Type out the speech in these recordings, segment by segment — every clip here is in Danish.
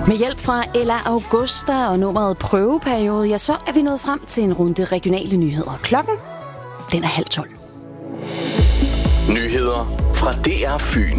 Med hjælp fra Ella Augusta og nummeret Prøveperiode, ja, så er vi nået frem til en runde regionale nyheder. Klokken, den er 11:30. Nyheder fra DR Fyn.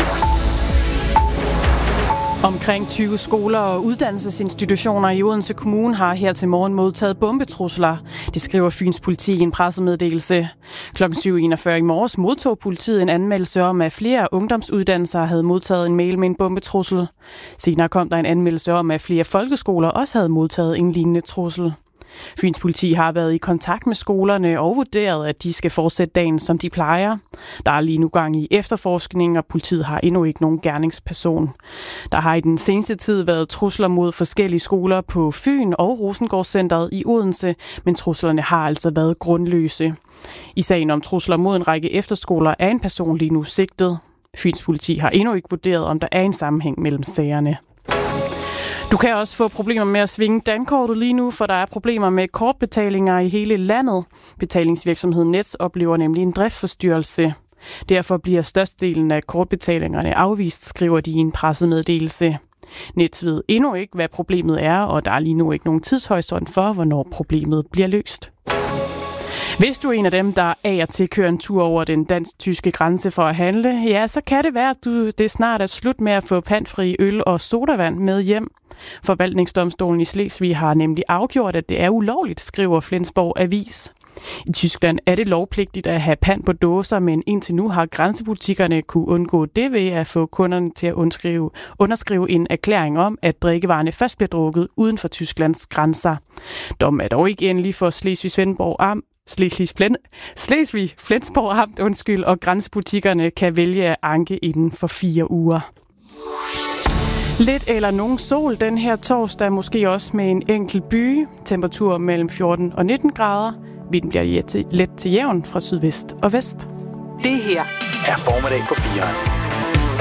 Omkring 20 skoler og uddannelsesinstitutioner i Odense Kommune har her til morgen modtaget bombetrusler. Det skriver Fyns politi i en pressemeddelelse. Klokken 7.41 i morges modtog politiet en anmeldelse om, at flere ungdomsuddannelser havde modtaget en mail med en bombetrussel. Senere kom der en anmeldelse om, at flere folkeskoler også havde modtaget en lignende trussel. Fyns politi har været i kontakt med skolerne og vurderet, at de skal fortsætte dagen, som de plejer. Der er lige nu gang i efterforskning, og politiet har endnu ikke nogen gerningsperson. Der har i den seneste tid været trusler mod forskellige skoler på Fyn og Rosengårdscentret i Odense, men truslerne har altså været grundløse. I sagen om trusler mod en række efterskoler er en person lige nu sigtet. Fyns politi har endnu ikke vurderet, om der er en sammenhæng mellem sagerne. Du kan også få problemer med at svinge dankortet lige nu, for der er problemer med kortbetalinger i hele landet. Betalingsvirksomheden Nets oplever nemlig en driftsforstyrrelse. Derfor bliver størstedelen af kortbetalingerne afvist, skriver de i en pressemeddelelse. Nets ved endnu ikke, hvad problemet er, og der er lige nu ikke nogen tidshorisont for, hvornår problemet bliver løst. Hvis du er en af dem, der af og til kører en tur over den dansk-tyske grænse for at handle, ja, så kan det være, at det snart er slut med at få pantfri øl og sodavand med hjem. Forvaltningsdomstolen i Slesvig har nemlig afgjort, at det er ulovligt, skriver Flensborg Avis. I Tyskland er det lovpligtigt at have pant på dåser, men indtil nu har grænsebutikkerne kunne undgå det ved at få kunderne til at underskrive en erklæring om, at drikkevarerne først bliver drukket uden for Tysklands grænser. Dommen er dog ikke endelig for Slesvig-Flensborg Amt, og grænsebutikkerne kan vælge at anke inden for 4 uger. Lidt eller nogen sol den her torsdag, måske også med en enkelt byge. Temperatur mellem 14 og 19 grader. Vinden bliver let til jævn fra sydvest og vest. Det her er Formiddag på 4'eren.